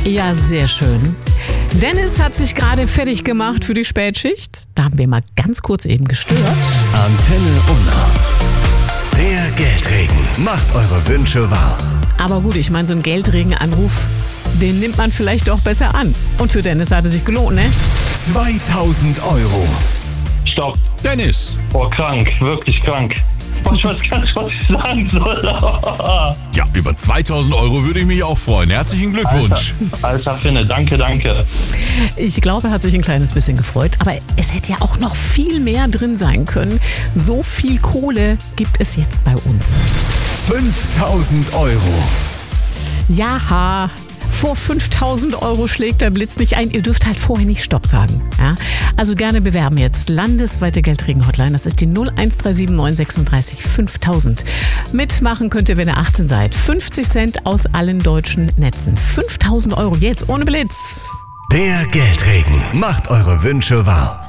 Ja, sehr schön. Dennis hat sich gerade fertig gemacht für die Spätschicht. Da haben wir mal ganz kurz eben gestört. Antenne Unna. Der Geldregen macht eure Wünsche wahr. Aber gut, ich meine, so einen Geldregenanruf, den nimmt man vielleicht doch besser an. Und für Dennis hat es sich gelohnt, ne? 2000 Euro. Stopp. Dennis. Oh, krank. Wirklich krank. Ich weiß gar nicht, was ich sagen soll. Ja, über 2000 Euro würde ich mich auch freuen. Herzlichen Glückwunsch. Alter Finne, danke. Ich glaube, er hat sich ein kleines bisschen gefreut. Aber es hätte ja auch noch viel mehr drin sein können. So viel Kohle gibt es jetzt bei uns. 5000 Euro. Ja, vor 5000 Euro schlägt der Blitz nicht ein. Ihr dürft halt vorher nicht Stopp sagen. Ja? Also gerne bewerben jetzt. Landesweite Geldregen-Hotline. Das ist die 0137 936 5000. Mitmachen könnt ihr, wenn ihr 18 seid. 50 Cent aus allen deutschen Netzen. 5000 Euro jetzt ohne Blitz. Der Geldregen macht eure Wünsche wahr.